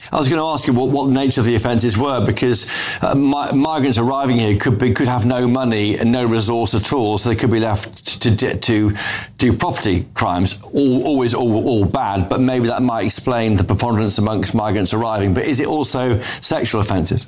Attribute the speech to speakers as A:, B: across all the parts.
A: I was going to ask you what the nature of the offences were, because migrants arriving here could have no money and no resource at all, so they could be left to do property crimes. Always all bad, but maybe that might explain the preponderance amongst migrants arriving. But is it also sexual offences?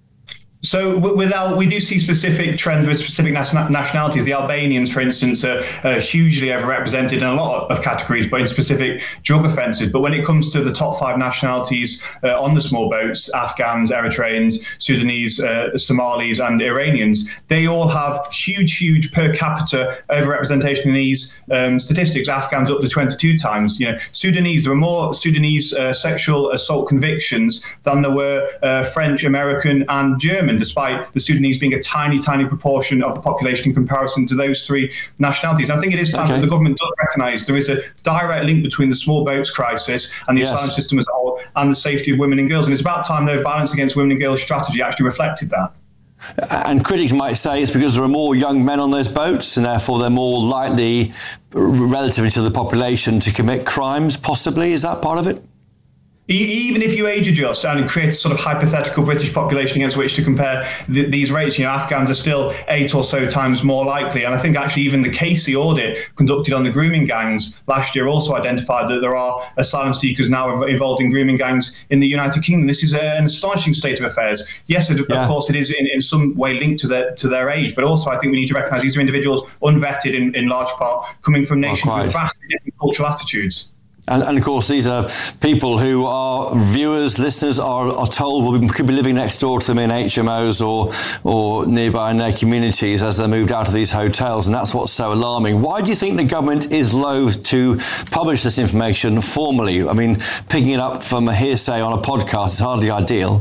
B: So we do see specific trends with specific nationalities. The Albanians, for instance, are hugely overrepresented in a lot of categories, but in specific drug offences. But when it comes to the top 5 nationalities on the small boats, Afghans, Eritreans, Sudanese, Somalis and Iranians, they all have huge per capita overrepresentation in these statistics. Afghans up to 22 times. Sudanese, there were more Sudanese sexual assault convictions than there were French, American and German, despite the Sudanese being a tiny proportion of the population in comparison to those 3 nationalities. I think it is time that the government does recognise there is a direct link between the small boats crisis and the asylum system as a whole and the safety of women and girls. And it's about time their violence against women and girls strategy actually reflected that.
A: And critics might say it's because there are more young men on those boats and therefore they're more likely, relatively to the population, to commit crimes, possibly. Is that part of it?
B: Even if you age adjust and create a sort of hypothetical British population against which to compare these rates, Afghans are still 8 or so times more likely. And I think actually even the Casey audit conducted on the grooming gangs last year also identified that there are asylum seekers now involved in grooming gangs in the United Kingdom. This is an astonishing state of affairs. Yes, of course, it is in some way linked to their age, but also I think we need to recognise these are individuals unvetted in large part, coming from nations with vastly different cultural attitudes.
A: And of course, these are people who our viewers, listeners are told could be living next door to them in HMOs or nearby in their communities as they're moved out of these hotels. And that's what's so alarming. Why do you think the government is loath to publish this information formally? I mean, picking it up from a hearsay on a podcast is hardly ideal.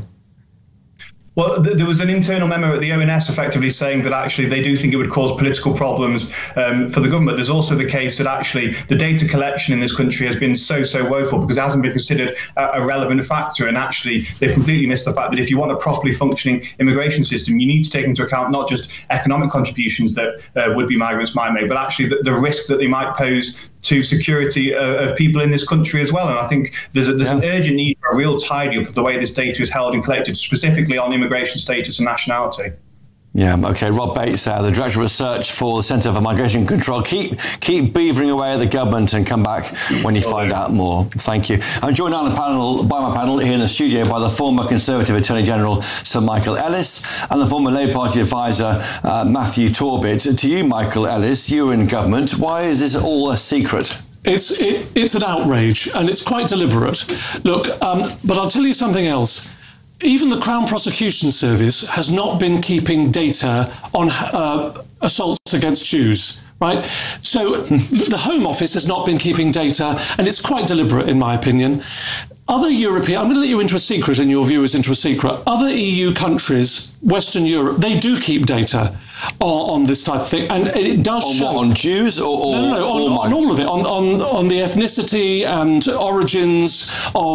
B: Well, there was an internal memo at the ONS effectively saying that actually they do think it would cause political problems for the government. There's also the case that actually the data collection in this country has been so woeful because it hasn't been considered a relevant factor. And actually, they've completely missed the fact that if you want a properly functioning immigration system, you need to take into account not just economic contributions that would-be migrants might make, but actually the risk that they might pose to security of people in this country as well. And I think there's an urgent need for a real tidy up of the way this data is held and collected, specifically on immigration status and nationality.
A: Yeah, OK. Rob Bates, the Director of Research for the Centre for Migration Control. Keep beavering away at the government and come back when you find out more. Thank you. I'm joined on by my panel here in the studio by the former Conservative Attorney General, Sir Michael Ellis, and the former Labour Party advisor, Matthew Torbit. To you, Michael Ellis, you're in government. Why is this all a secret?
C: It's an outrage, and it's quite deliberate. Look, but I'll tell you something else. Even the Crown Prosecution Service has not been keeping data on assaults against Jews, right? So the Home Office has not been keeping data, and it's quite deliberate, in my opinion. Other European, I'm going to let you into a secret and your viewers into a secret. Other EU countries, Western Europe, they do keep data on this type of thing, and it does show.
A: On Jews or
C: no, on all of it, on the ethnicity and origins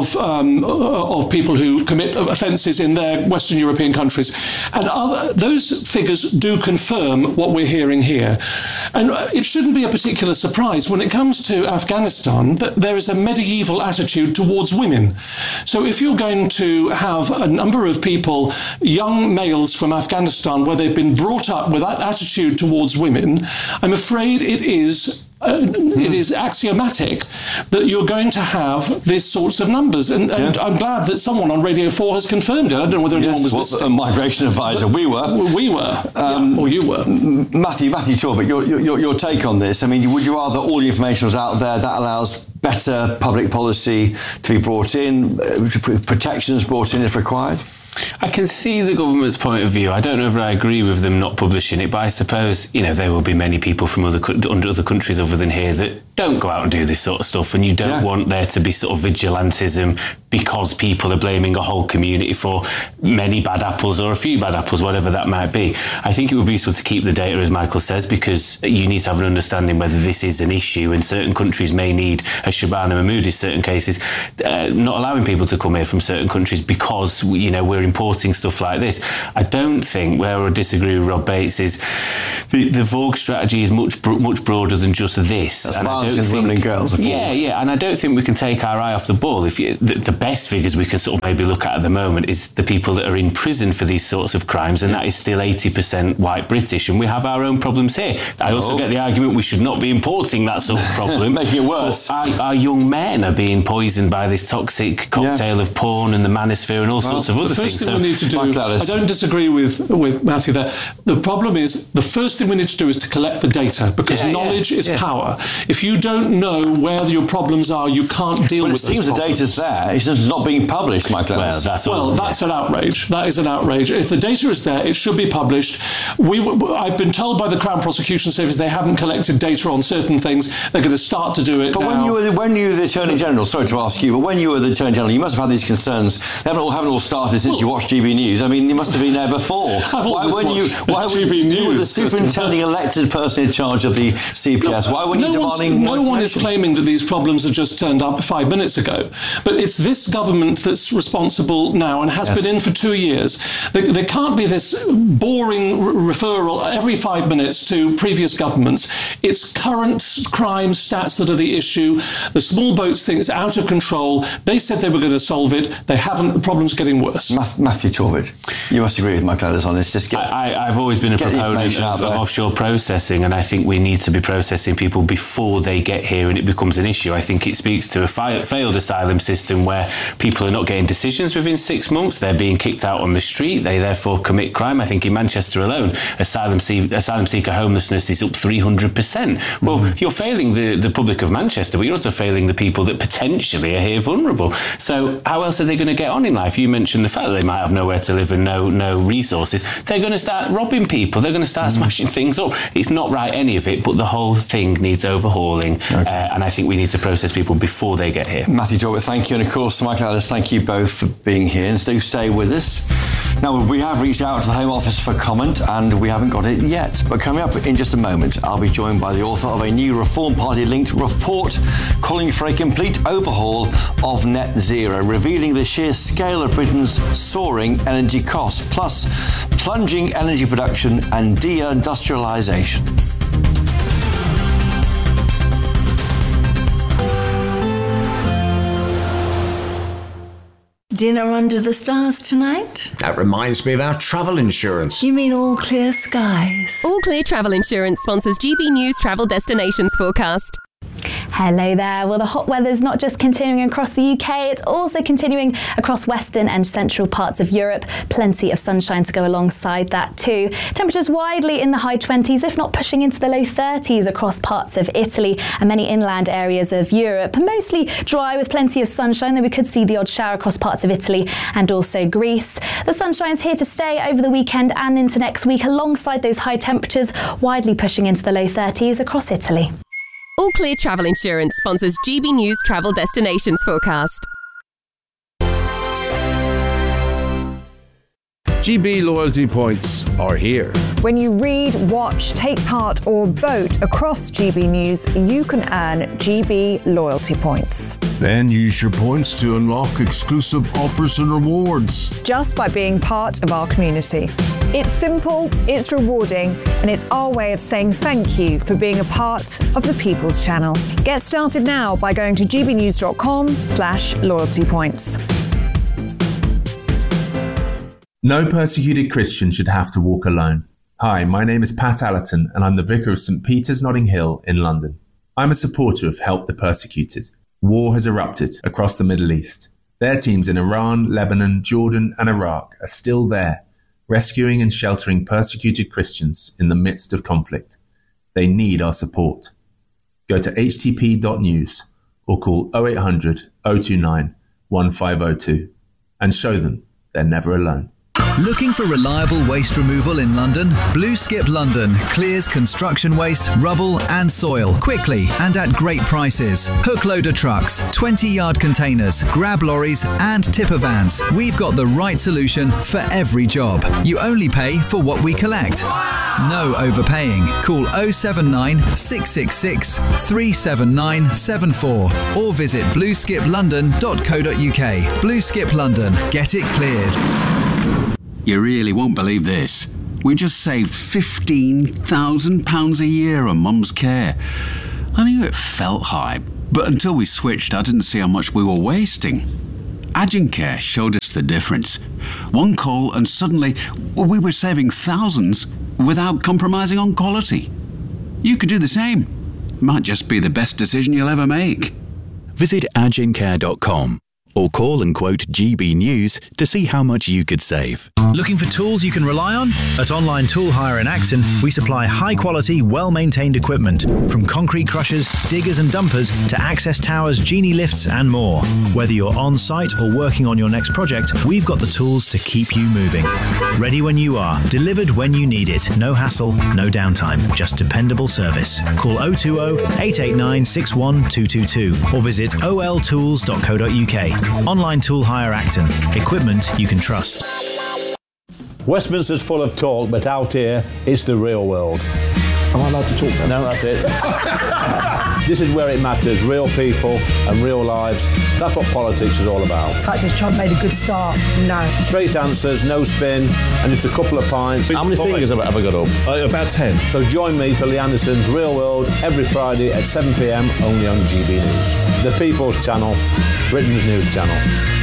C: of people who commit offences in their Western European countries, and those figures do confirm what we're hearing here. And it shouldn't be a particular surprise when it comes to Afghanistan that there is a medieval attitude towards women. So if you're going to have a number of people, young males from Afghanistan, where they've been brought up with that attitude towards women, I'm afraid it is axiomatic that you're going to have these sorts of numbers. And I'm glad that someone on Radio 4 has confirmed it. I don't know whether anyone was listening.
A: A migration advisor. We were.
C: Or you were.
A: Matthew Torbit, your take on this. I mean, would you rather all the information was out there that allows better public policy to be brought in, protections brought in if required?
D: I can see the government's point of view. I don't know if I agree with them not publishing it, but I suppose, there will be many people from other countries other than here that don't go out and do this sort of stuff, and you don't want there to be sort of vigilantism because people are blaming a whole community for many bad apples or a few bad apples, whatever that might be. I think it would be useful to keep the data, as Michael says, because you need to have an understanding whether this is an issue, and certain countries may need a Shabana Mahmood in certain cases, not allowing people to come here from certain countries because, we're importing stuff like this. I don't think, where I disagree with Rob Bates, is the Vogue strategy is much broader than just this.
A: That's violence against women and girls.
D: And I don't think we can take our eye off the ball. The best figures we can sort of maybe look at the moment is the people that are in prison for these sorts of crimes, and that is still 80% white British, and we have our own problems here. I also get the argument we should not be importing that sort of problem.
A: Making it worse.
D: Our young men are being poisoned by this toxic cocktail of porn and the manosphere and all sorts of other things.
C: The first thing we need to do, I don't disagree with Matthew there. The problem is, the first thing we need to do is to collect the data, because knowledge is power. If you don't know where your problems are, you can't deal with those problems.
A: It seems the data's there, it's just not being published, Michael Ellis.
C: That's an outrage. That is an outrage. If the data is there, it should be published. I've been told by the Crown Prosecution Service they haven't collected data on certain things. They're going to start to do it now.
A: But when you were the Attorney General, sorry to ask you, but when you were the Attorney General, you must have had these concerns. They haven't all started since you watched GB News. I mean, you must have been there before.
C: Why were you
A: the superintending elected person in charge of the CPS? Why weren't you demanding more?
C: No one is claiming that these problems have just turned up 5 minutes ago. But it's this government that's responsible now and has been in for 2 years. There can't be this boring referral every 5 minutes to previous governments. It's current crime stats that are the issue. The small boats thing is out of control. They said they were going to solve it. They haven't. The problem's getting worse.
A: Matthew Torvid, you must agree with Michael Ellis on this.
D: I've always been a proponent of offshore processing, and I think we need to be processing people before they get here and it becomes an issue. I think it speaks to a failed asylum system where people are not getting decisions within 6 months. They're being kicked out on the street. They therefore commit crime. I think in Manchester alone, asylum seeker homelessness is up 300%. Well, you're failing the public of Manchester, but you're also failing the people that potentially are here vulnerable. So how else are they going to get on in life? You mentioned the fact that they might have nowhere to live and no resources. They're going to start robbing people. They're going to start smashing things up. It's not right, any of it, but the whole thing needs overhauling. And I think we need to process people before they get here.
A: Matthew Torvid, thank you. And of course, Michael Ellis, thank you both for being here. And do stay with us. Now, we have reached out to the Home Office for comment, and we haven't got it yet. But coming up in just a moment, I'll be joined by the author of a new Reform Party-linked report calling for a complete overhaul of net zero, revealing the sheer scale of Britain's soaring energy costs, plus plunging energy production and deindustrialisation.
E: Dinner under the stars tonight?
F: That reminds me of our travel insurance.
E: You mean All Clear Skies?
G: All Clear Travel Insurance sponsors GB News Travel Destinations Forecast.
H: Hello there. Well, the hot weather's not just continuing across the UK, it's also continuing across western and central parts of Europe. Plenty of sunshine to go alongside that too. Temperatures widely in the high 20s, if not pushing into the low 30s across parts of Italy and many inland areas of Europe. Mostly dry with plenty of sunshine, though we could see the odd shower across parts of Italy and also Greece. The sunshine's here to stay over the weekend and into next week, alongside those high temperatures, widely pushing into the low 30s across Italy.
G: All Clear Travel Insurance sponsors GB News Travel Destinations Forecast.
I: GB loyalty points are here.
J: When you read, watch, take part or vote across GB News, you can earn GB loyalty points.
I: Then use your points to unlock exclusive offers and rewards.
J: Just by being part of our community. It's simple, it's rewarding, and it's our way of saying thank you for being a part of the People's Channel. Get started now by going to gbnews.com/loyalty points.
K: No persecuted Christian should have to walk alone. Hi, my name is Pat Allerton and I'm the Vicar of St Peter's Notting Hill in London. I'm a supporter of Help the Persecuted. War has erupted across the Middle East. Their teams in Iran, Lebanon, Jordan and Iraq are still there, rescuing and sheltering persecuted Christians in the midst of conflict. They need our support. Go to htp.news or call 0800 029 1502 and show them they're never alone.
L: Looking for reliable waste removal in London? Blue Skip London clears construction waste, rubble and soil quickly and at great prices. Hook loader trucks, 20-yard containers, grab lorries and tipper vans. We've got the right solution for every job. You only pay for what we collect. No overpaying. Call 079 666 37974 or visit blueskiplondon.co.uk. Blue Skip London. Get it cleared.
M: You really won't believe this. We just saved £15,000 a year on Mum's care. I knew it felt high, but until we switched, I didn't see how much we were wasting. Agincare showed us the difference. One call and suddenly we were saving thousands without compromising on quality. You could do the same. Might just be the best decision you'll ever make.
N: Visit agincare.com or call and quote GB News to see how much you could save.
O: Looking for tools you can rely on? At Online Tool Hire in Acton, we supply high-quality, well-maintained equipment, from concrete crushers, diggers and dumpers to access towers, genie lifts and more. Whether you're on-site or working on your next project, we've got the tools to keep you moving. Ready when you are, delivered when you need it. No hassle, no downtime, just dependable service. Call 020-889-61222 or visit oltools.co.uk. Online Tool Hire Acton. Equipment you can trust.
P: Westminster's full of talk, but out here, it's the real world. Am I allowed to talk then? No, that's it. This is where it matters. Real people and real lives. That's what politics is all about.
Q: In fact, has Trump made a good start? No.
P: Straight answers, no spin, and just a couple of pints. How many fingers have I got up? About 10. So join me for Lee Anderson's Real World every Friday at 7 p.m. only on GB News. The People's Channel, Britain's news channel.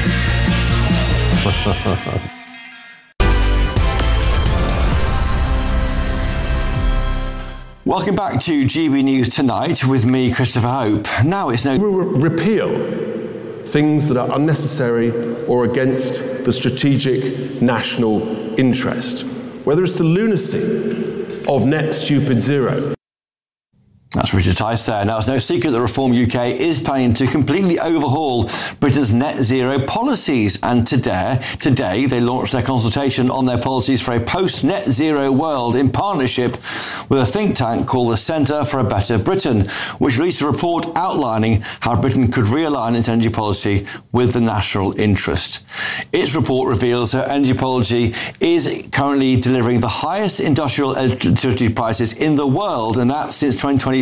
A: Welcome back to GB News Tonight with me, Christopher Hope. Now it's no...
R: Repeal things that are unnecessary or against the strategic national interest, whether it's the lunacy of net stupid zero.
A: That's Richard Tice there. Now, it's no secret that Reform UK is planning to completely overhaul Britain's net zero policies. And today they launched their consultation on their policies for a post-net zero world in partnership with a think tank called the Centre for a Better Britain, which released a report outlining how Britain could realign its energy policy with the national interest. Its report reveals that energy policy is currently delivering the highest industrial electricity prices in the world, and that since 2005,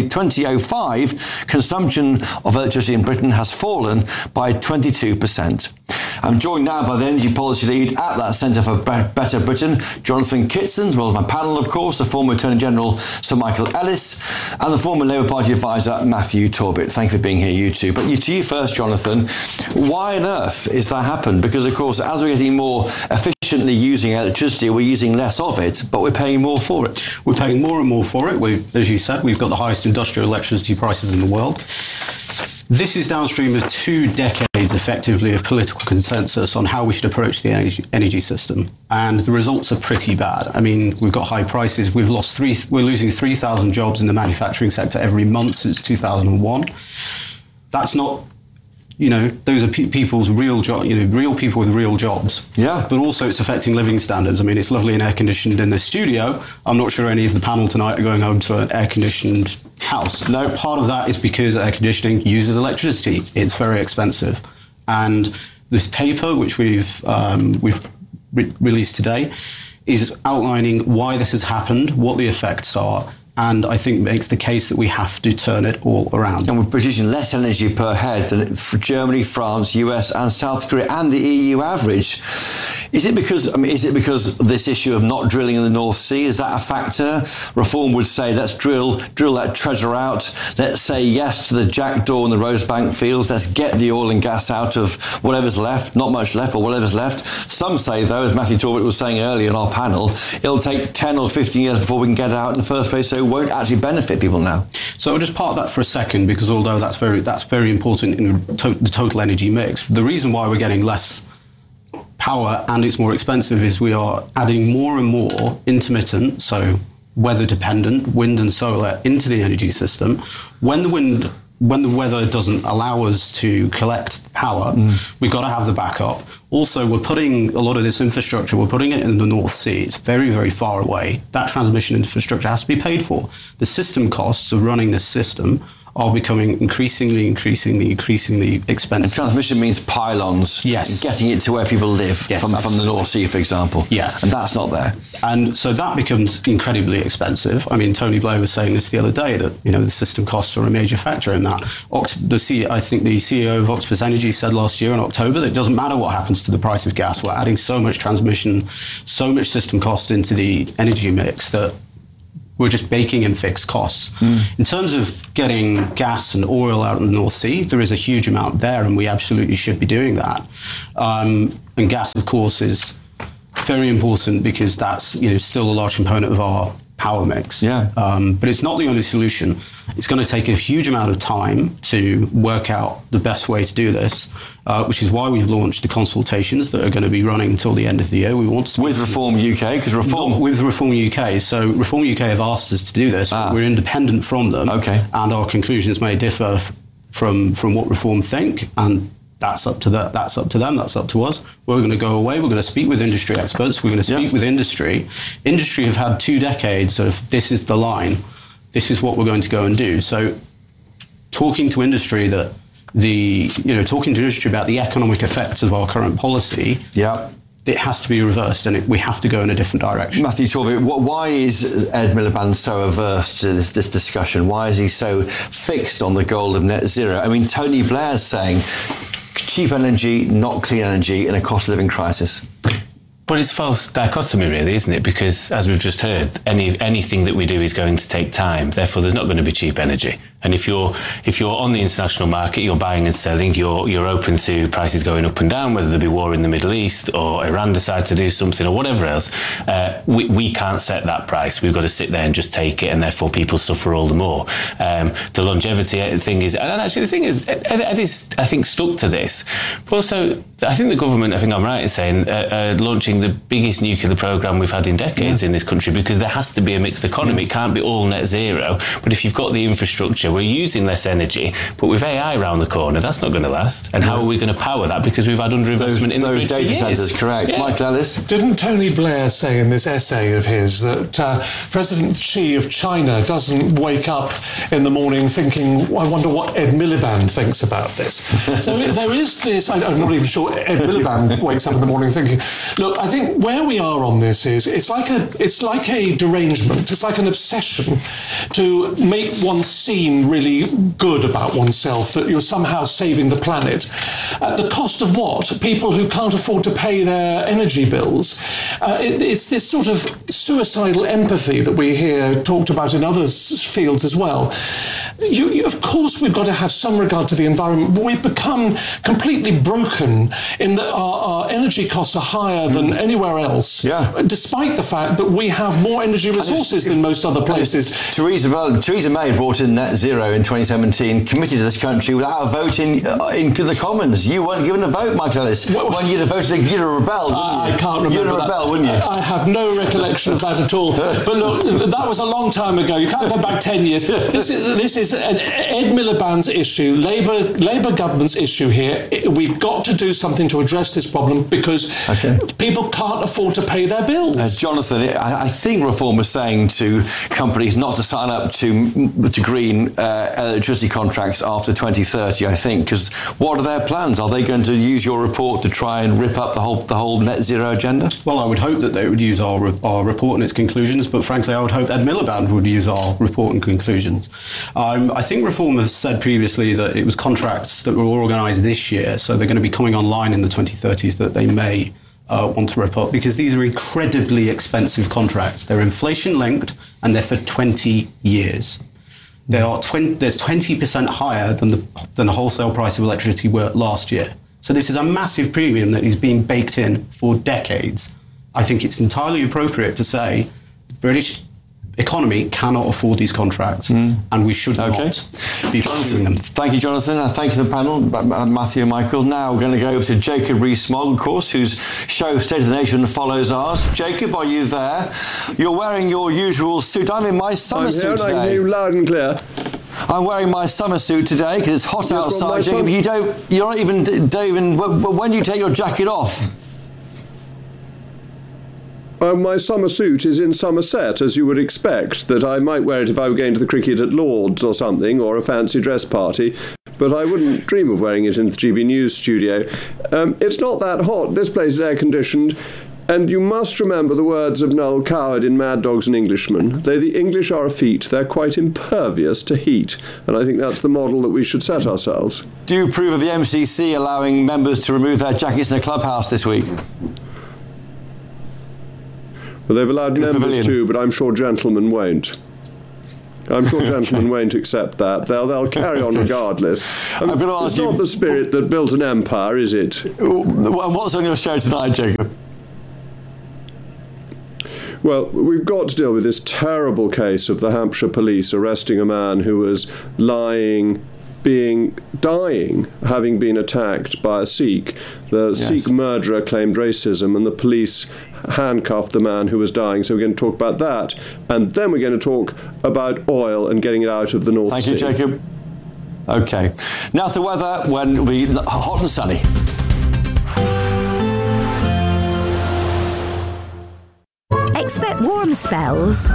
A: consumption of electricity in Britain has fallen by 22%. I'm joined now by the energy policy lead at that Centre for Better Britain, Jonathan Kitson, as well as my panel, of course, the former Attorney General Sir Michael Ellis, and the former Labour Party advisor Matthew Torbet. Thank you for being here, you two. But to you first, Jonathan, why on earth is that happened? Because, of course, as we're getting more efficiently using electricity, we're using less of it, but we're paying more for it.
S: We're paying more and more for it. As you said, we've got the highest industrial electricity prices in the world. This is downstream of 2 decades, effectively, of political consensus on how we should approach the energy system. And the results are pretty bad. I mean, we've got high prices. We're losing 3,000 jobs in the manufacturing sector every month since 2001. That's not... those are people's real jobs, real people with real jobs.
A: Yeah.
S: But also it's affecting living standards. I mean, it's lovely and air-conditioned in the studio. I'm not sure any of the panel tonight are going home to an air-conditioned house. No. Part of that is because air conditioning uses electricity. It's very expensive. And this paper, which we've released today, is outlining why this has happened, what the effects are, and I think makes the case that we have to turn it all around.
A: And we're producing less energy per head than for Germany, France, US and South Korea and the EU average. Is it because this issue of not drilling in the North Sea, is that a factor? Reform would say, let's drill that treasure out. Let's say yes to the Jackdaw and the Rosebank fields. Let's get the oil and gas out of whatever's left, not much left, or whatever's left. Some say, though, as Matthew Torbet was saying earlier in our panel, it'll take 10 or 15 years before we can get it out in the first place, so it won't actually benefit people now.
S: So I'll just park that for a second, because although that's very important in the total energy mix, the reason why we're getting less power and it's more expensive is we are adding more and more intermittent, so weather-dependent, wind and solar, into the energy system. When the weather doesn't allow us to collect power, we've got to have the backup. Also, we're putting a lot of this infrastructure, we're putting it in the North Sea. It's very, very far away. That transmission infrastructure has to be paid for. The system costs of running this system are becoming increasingly expensive.
A: And transmission means pylons.
S: Yes.
A: Getting it to where people live,
S: yes,
A: from the North Sea, for example.
S: Yeah.
A: And that's not there.
S: And so that becomes incredibly expensive. I mean, Tony Blair was saying this the other day, that the system costs are a major factor in that. I think the CEO of Octopus Energy said last year in October that it doesn't matter what happens to the price of gas. We're adding so much transmission, so much system cost into the energy mix that We're just baking in fixed costs. In terms of getting gas and oil out in the North Sea, there is a huge amount there, and we absolutely should be doing that. And gas, of course, is very important because that's still a large component of our power mix. But it's not the only solution. It's going to take a huge amount of time to work out the best way to do this, which is why we've launched the consultations that are going to be running until the end of the year. We want to
A: with Reform UK, because
S: with Reform UK. So Reform UK have asked us to do this. But we're independent from them, and our conclusions may differ from what Reform think, and that's up to them. That's up to us. We're going to go away. We're going to speak with industry experts. We're going to speak with industry. Industry have had 2 decades of this is the line. This is what we're going to go and do. So, talking to industry about the economic effects of our current policy. It has to be reversed, and we have to go in a different direction.
A: Matthew Talbot, why is Ed Miliband so averse to this discussion? Why is he so fixed on the goal of net zero? I mean, Tony Blair's saying cheap energy, not clean energy, in a cost of living crisis.
D: But it's false dichotomy, really, isn't it? Because, as we've just heard, anything that we do is going to take time. Therefore, there's not going to be cheap energy. And if you're on the international market, you're buying and selling, you're open to prices going up and down, whether there be war in the Middle East or Iran decide to do something or whatever else. We can't set that price. We've got to sit there and just take it, and therefore people suffer all the more. The longevity thing is, and actually the thing is, Ed is, I think, stuck to this. But also, I think the government, I think I'm right in saying, launching the biggest nuclear programme we've had in decades in this country, because there has to be a mixed economy. It can't be all net zero. But if you've got the infrastructure, we're using less energy, but with AI around the corner, that's not going to last. And how are we going to power that? Because we've had underinvestment in the grid for years.
A: Those data centres, correct.
C: Yeah.
A: Mike Ellis?
C: Didn't Tony Blair say in this essay of his that President Xi of China doesn't wake up in the morning thinking, I wonder what Ed Miliband thinks about this? So there is this, I'm not even sure Ed Miliband wakes up in the morning thinking, look, I think where we are on this is, it's like a derangement, it's like an obsession to make one seem really good about oneself, that you're somehow saving the planet. At the cost of what? People who can't afford to pay their energy bills. It's this sort of suicidal empathy that we hear talked about in other fields as well. Of course, we've got to have some regard to the environment, but we've become completely broken in that our energy costs are higher than anywhere else, despite the fact that we have more energy resources than most other places.
A: Theresa May brought in net zero in 2017, committed to this country without a vote in the Commons. You weren't given a vote, Mike Ellis. When you'd have voted, you'd have rebelled, wouldn't you?
C: I can't remember
A: You'd have rebelled, wouldn't you?
C: I have no recollection of that at all. But look, that was a long time ago. You can't go back 10 years. This is an Ed Miliband's issue, Labour government's issue here. We've got to do something to address this problem because people can't afford to pay their bills.
A: Jonathan, I think Reform was saying to companies not to sign up to green electricity contracts after 2030, I think, because what are their plans? Are they going to use your report to try and rip up the whole net zero agenda?
S: Well, I would hope that they would use our report and its conclusions, but frankly, I would hope Ed Miliband would use our report and conclusions. I think Reform has said previously that it was contracts that were organised this year, so they're going to be coming online in the 2030s that they may want to rip up, because these are incredibly expensive contracts. They're inflation-linked, and they're for 20 years. They're 20% higher than the wholesale price of electricity were last year. So this is a massive premium that is being baked in for decades. I think it's entirely appropriate to say the British economy cannot afford these contracts, and we should not be pursuing them.
A: Thank you, Jonathan, and thank you to the panel, Matthew and Michael. Now we're going to go over to Jacob Rees-Mogg, of course, whose show State of the Nation follows ours. Jacob, are you there? You're wearing your usual suit. I'm in my summer suit today.
T: I can hear you loud and clear.
A: I'm wearing my summer suit today because it's hot outside, Jacob. You're not even, when do you take your jacket off?
T: My summer suit is in Somerset, as you would expect, that I might wear it if I were going to the cricket at Lord's or something, or a fancy dress party, but I wouldn't dream of wearing it into the GB News studio. It's not that hot. This place is air-conditioned, and you must remember the words of Noel Coward in Mad Dogs and Englishmen. Though the English are effete, they're quite impervious to heat, and I think that's the model that we should set ourselves.
A: Do you approve of the MCC allowing members to remove their jackets in a clubhouse this week?
T: Well, they've allowed members to, but I'm sure gentlemen won't. I'm sure gentlemen won't accept that. They'll carry on regardless.
A: I'm going to ask
T: it's
A: you...
T: not the spirit that built an empire, is it?
A: What's on your show tonight, Jacob?
T: Well, we've got to deal with this terrible case of the Hampshire police arresting a man who was dying, having been attacked by a Sikh. The Sikh murderer claimed racism, and the police handcuffed the man who was dying. So we're going to talk about that, and then we're going to talk about oil and getting it out of the North Sea.
A: Thank you, Jacob. Okay. Now the weather when we hot and sunny.
U: Expect warm spells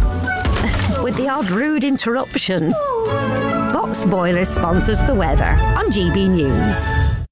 U: with the odd rude interruption. Box Boilers sponsors the weather on GB News.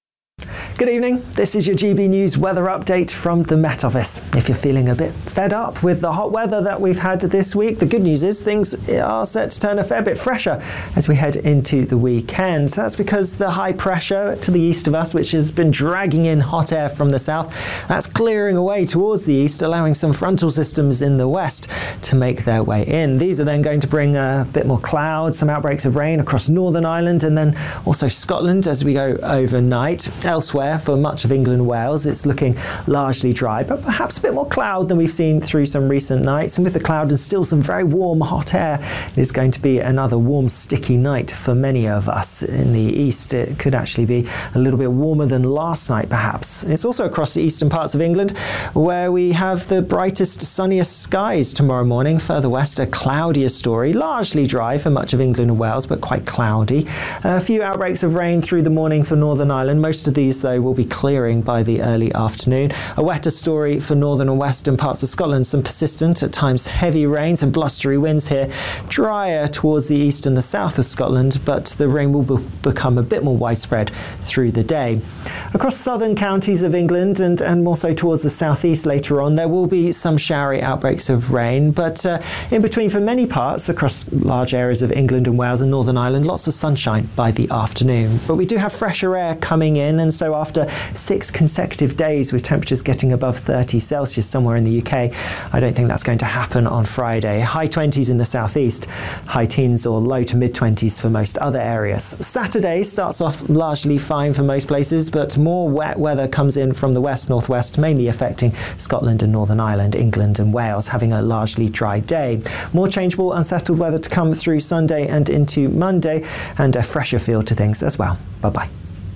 V: Good evening, this is your GB News weather update from the Met Office. If you're feeling a bit fed up with the hot weather that we've had this week, the good news is things are set to turn a fair bit fresher as we head into the weekend. That's because the high pressure to the east of us, which has been dragging in hot air from the south, that's clearing away towards the east, allowing some frontal systems in the west to make their way in. These are then going to bring a bit more cloud, some outbreaks of rain across Northern Ireland and then also Scotland as we go overnight. Elsewhere, for much of England and Wales, it's looking largely dry, but perhaps a bit more cloud than we've seen through some recent nights. And with the cloud and still some very warm, hot air, it is going to be another warm, sticky night for many of us. In the east, it could actually be a little bit warmer than last night, perhaps. It's also across the eastern parts of England where we have the brightest, sunniest skies tomorrow morning. Further west, a cloudier story, largely dry for much of England and Wales, but quite cloudy. A few outbreaks of rain through the morning for Northern Ireland. Most of these, though, will be clearing by the early afternoon. A wetter story for northern and western parts of Scotland. Some persistent, at times heavy rains and blustery winds here. Drier towards the east and the south of Scotland, but the rain will become a bit more widespread through the day. Across southern counties of England and more so towards the southeast later on, there will be some showery outbreaks of rain, but in between for many parts across large areas of England and Wales and Northern Ireland, lots of sunshine by the afternoon. But we do have fresher air coming in, and so after 6 consecutive days with temperatures getting above 30 Celsius somewhere in the UK, I don't think that's going to happen on Friday. High 20s in the southeast, high teens or low to mid 20s for most other areas. Saturday starts off largely fine for most places, but more wet weather comes in from the west-northwest, mainly affecting Scotland and Northern Ireland, England and Wales, having a largely dry day. More changeable, unsettled weather to come through Sunday and into Monday, and a fresher feel to things as well. Bye-bye.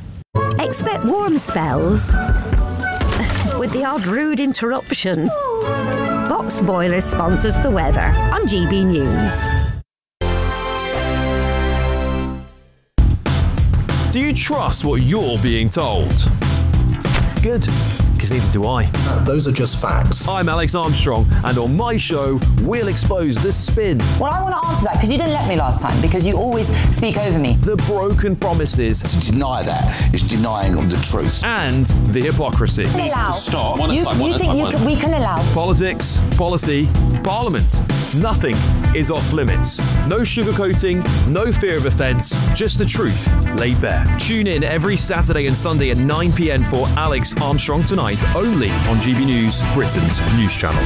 U: Expect warm spells with the odd rude interruption. Box Boilers sponsors the weather on GB News.
W: Do you trust what you're being told? Good, because neither do I.
F: Those are just facts.
W: I'm Alex Armstrong, and on my show, we'll expose the spin.
X: Well, I want to answer that because you didn't let me last time, because you always speak over me.
W: The broken promises.
Y: To deny that is denying of the truth.
W: And the hypocrisy.
X: Stop. We can allow.
W: Politics, policy, parliament. Nothing is off limits. No sugarcoating, no fear of offence, just the truth laid bare. Tune in every Saturday and Sunday at 9 p.m. for Alex Armstrong Tonight, only on GB News, Britain's news channel.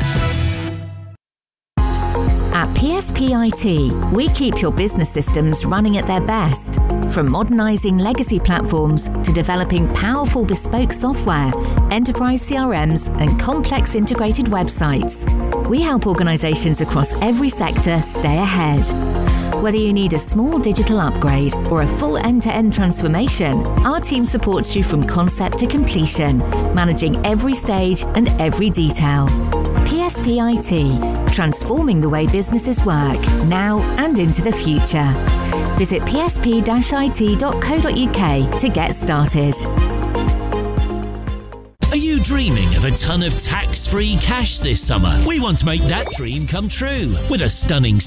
G: At PSP IT, we keep your business systems running at their best. From modernising legacy platforms to developing powerful bespoke software, enterprise CRMs and complex integrated websites, we help organisations across every sector stay ahead. Whether you need a small digital upgrade or a full end-to-end transformation, our team supports you from concept to completion, managing every stage and every detail. PSP IT, transforming the way businesses work, now and into the future. Visit psp-it.co.uk to get started.
Z: Are you dreaming of a ton of tax-free cash this summer? We want to make that dream come true with a stunning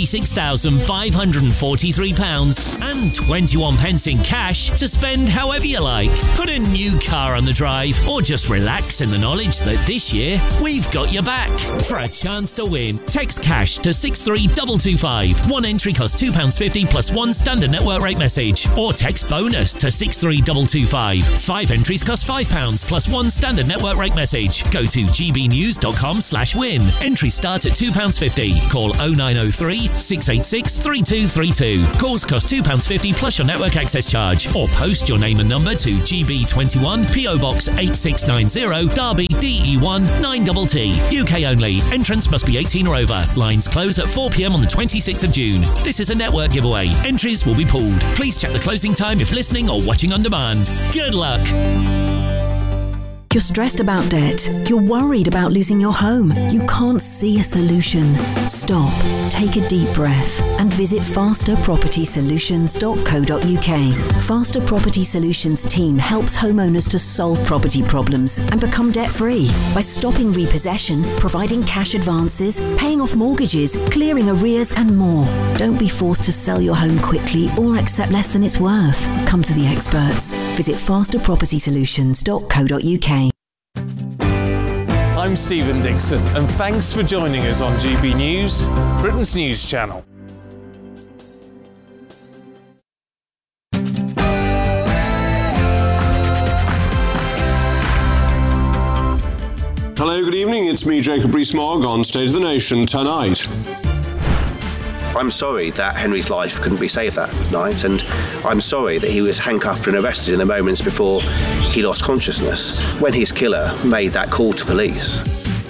Z: £76,543 and 21 pence in cash to spend however you like. Put a new car on the drive or just relax in the knowledge that this year we've got your back. For a chance to win, text cash to 63225. One entry costs £2.50 plus one standard network rate message. Or text bonus to 63225. 5 entries cost £5 plus one standard network rate message. Go to gbnews.com/win. Entries start at £2.50. Call 0903 686 3232. Calls cost £2.50 plus your network access charge. Or post your name and number to GB21 PO Box 8690 Derby DE1 9TT. UK only. Entrance must be 18 or over. Lines close at 4 p.m. on the 26th of June. This is a network giveaway. Entries will be pooled. Please check the closing time if listening or watching on demand. Good luck.
B: You're stressed about debt. You're worried about losing your home. You can't see a solution. Stop, take a deep breath and visit fasterpropertysolutions.co.uk. Faster Property Solutions team helps homeowners to solve property problems and become debt-free by stopping repossession, providing cash advances, paying off mortgages, clearing arrears and more. Don't be forced to sell your home quickly or accept less than it's worth. Come to the experts. Visit fasterpropertysolutions.co.uk.
E: I'm Stephen Dixon, and thanks for joining us on GB News, Britain's news channel.
R: Hello, good evening. It's me, Jacob Rees-Mogg, on State of the Nation tonight.
H: I'm sorry that Henry's life couldn't be saved that night, and I'm sorry that he was handcuffed and arrested in the moments before he lost consciousness, when his killer made that call to police.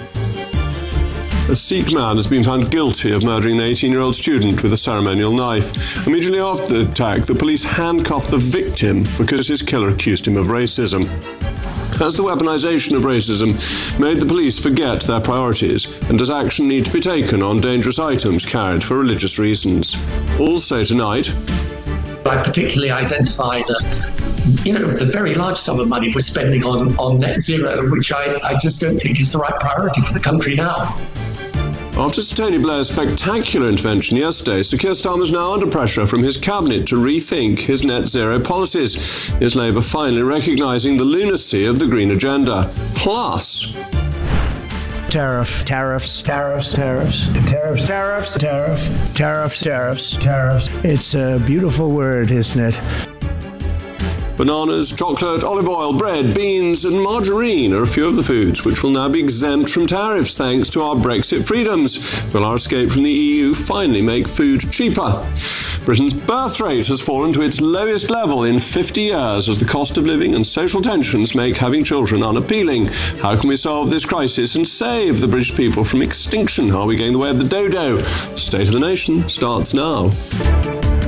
R: A Sikh man has been found guilty of murdering an 18-year-old student with a ceremonial knife. Immediately after the attack, the police handcuffed the victim because his killer accused him of racism. Has the weaponisation of racism made the police forget their priorities, and does action need to be taken on dangerous items carried for religious reasons? Also tonight,
I: I particularly identify the very large sum of money we're spending on net zero, which I just don't think is the right priority for the country now.
R: After Sir Tony Blair's spectacular intervention yesterday, Sir Keir Starmer is now under pressure from his cabinet to rethink his net zero policies. Is Labour finally recognising the lunacy of the Green Agenda? Plus,
J: Tariffs. It's a beautiful word, isn't it?
R: bananas, chocolate, olive oil, bread, beans and margarine are a few of the foods which will now be exempt from tariffs thanks to our Brexit freedoms. Will our escape from the EU finally make food cheaper? Britain's birth rate has fallen to its lowest level in 50 years as the cost of living and social tensions make having children unappealing. How can we solve this crisis and save the British people from extinction? Are we going the way of the dodo? State of the Nation starts now.